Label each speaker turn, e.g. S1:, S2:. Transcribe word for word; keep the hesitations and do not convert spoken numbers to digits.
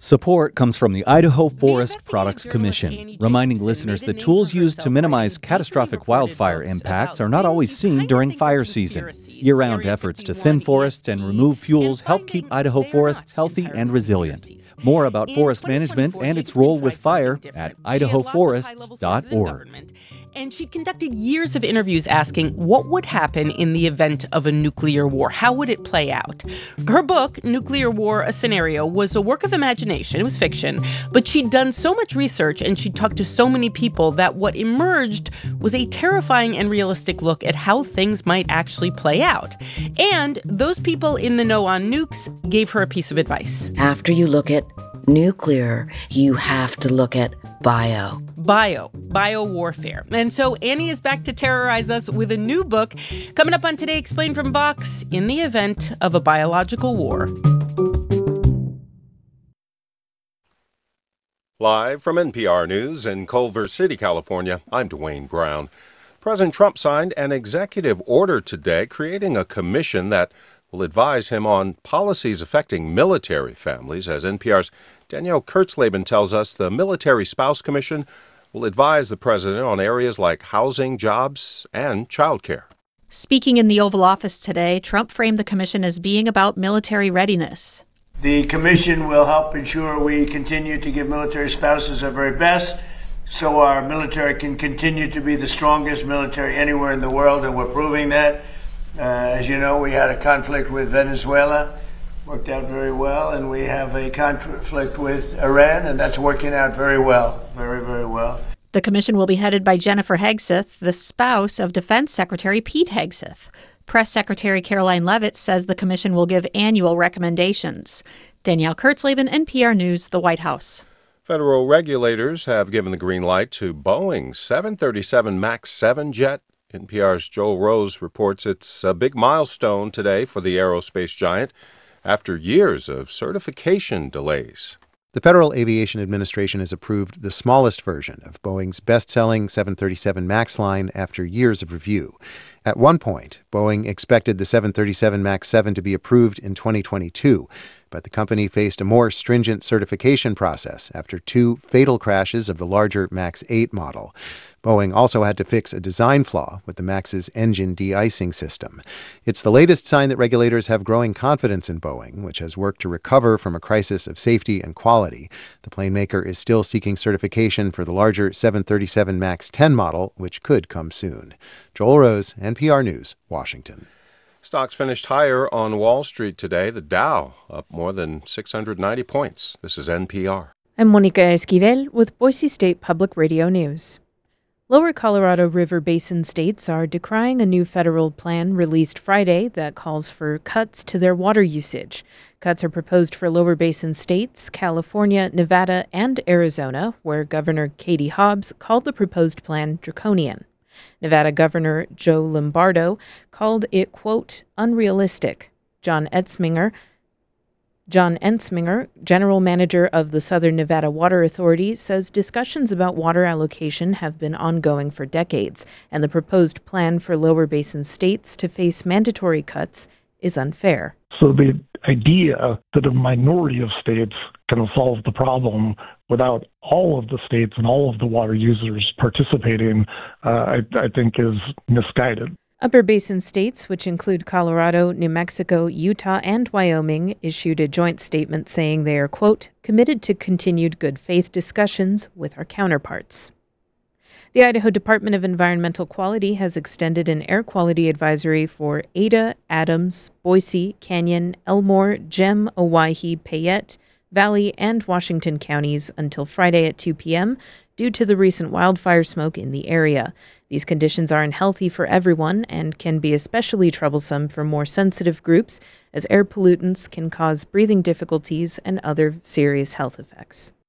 S1: Support comes from the Idaho Forest Products Commission, reminding listeners that tools used to minimize catastrophic wildfire impacts are not always seen during fire season. Year-round efforts to thin forests and remove fuels help keep Idaho forests healthy and resilient. More about forest management and its role with fire at idaho forests dot org.
S2: And she conducted years of interviews asking what would happen in the event of a nuclear war. How would it play out? Her book, Nuclear War, A Scenario, was a work of imagination. It was fiction. But she'd done so much research and she'd talked to so many people that what emerged was a terrifying and realistic look at how things might actually play out. And those people in the know on nukes gave her a piece of advice.
S3: After you look at nuclear, you have to look at bio.
S2: Bio, bio warfare. And so Annie is back to terrorize us with a new book coming up on Today Explained from Vox, In the Event of a Biological War.
S4: Live from N P R News in Culver City, California, I'm Dwayne Brown. President Trump signed an executive order today creating a commission that will advise him on policies affecting military families. As N P R's Danielle Kurtzleben tells us, the Military Spouse Commission will advise the president on areas like housing, jobs, and childcare.
S5: Speaking in the Oval Office today, Trump framed the commission as being about military readiness.
S6: The commission will help ensure we continue to give military spouses our very best so our military can continue to be the strongest military anywhere in the world, and we're proving that. Uh, as you know, we had a conflict with Venezuela, worked out very well, and we have a conflict with Iran, and that's working out very well, very, very well.
S5: The commission will be headed by Jennifer Hegseth, the spouse of Defense Secretary Pete Hegseth. Press Secretary Caroline Leavitt says the commission will give annual recommendations. Danielle Kurtzleben, N P R News, the White House.
S4: Federal regulators have given the green light to Boeing's seven thirty-seven MAX seven jet. N P R's Joel Rose reports it's a big milestone today for the aerospace giant after years of certification delays.
S7: The Federal Aviation Administration has approved the smallest version of Boeing's best-selling seven thirty-seven MAX line after years of review. At one point, Boeing expected the seven thirty-seven MAX seven to be approved in twenty twenty-two, but the company faced a more stringent certification process after two fatal crashes of the larger MAX eight model. Boeing also had to fix a design flaw with the MAX's engine de-icing system. It's the latest sign that regulators have growing confidence in Boeing, which has worked to recover from a crisis of safety and quality. The plane maker is still seeking certification for the larger seven thirty-seven MAX ten model, which could come soon. Joel Rose, N P R News, Washington.
S4: Stocks finished higher on Wall Street today. The Dow up more than six hundred ninety points. This is N P R.
S8: I'm Monica Esquivel with Boise State Public Radio News. Lower Colorado River Basin states are decrying a new federal plan released Friday that calls for cuts to their water usage. Cuts are proposed for lower basin states, California, Nevada, and Arizona, where Governor Katie Hobbs called the proposed plan draconian. Nevada Governor Joe Lombardo called it, quote, unrealistic. John Etzminger, John Ensminger, general manager of the Southern Nevada Water Authority, says discussions about water allocation have been ongoing for decades, and the proposed plan for lower basin states to face mandatory cuts is unfair.
S9: So the idea that a minority of states can solve the problem without all of the states and all of the water users participating, uh, I, I think is misguided.
S8: Upper Basin states, which include Colorado, New Mexico, Utah, and Wyoming, issued a joint statement saying they are, quote, committed to continued good faith discussions with our counterparts. The Idaho Department of Environmental Quality has extended an air quality advisory for Ada, Adams, Boise, Canyon, Elmore, Gem, Owyhee, Payette, Valley, and Washington counties until Friday at two p.m. due to the recent wildfire smoke in the area. These conditions are unhealthy for everyone and can be especially troublesome for more sensitive groups, as air pollutants can cause breathing difficulties and other serious health effects.